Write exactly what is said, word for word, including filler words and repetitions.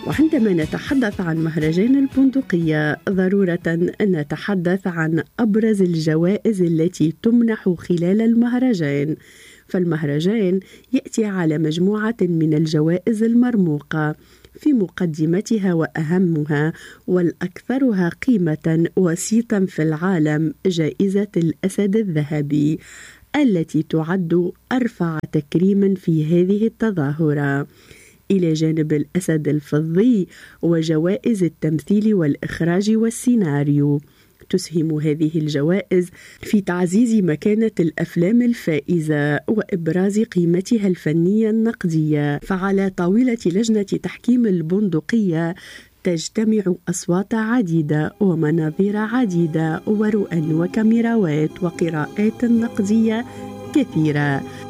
وعندما نتحدث عن مهرجان البندقية ضرورة أن نتحدث عن أبرز الجوائز التي تمنح خلال المهرجان. فالمهرجان يأتي على مجموعة من الجوائز المرموقة، في مقدمتها وأهمها والأكثرها قيمة وسيطا في العالم جائزة الأسد الذهبي، التي تعد أرفع تكريم في هذه التظاهرة، إلى جانب الأسد الفضي وجوائز التمثيل والإخراج والسيناريو. تسهم هذه الجوائز في تعزيز مكانة الأفلام الفائزة وإبراز قيمتها الفنية النقدية. فعلى طاولة لجنة تحكيم البندقية تجتمع أصوات عديدة ومناظير عديدة ورؤى وكاميراوات وقراءات نقدية كثيرة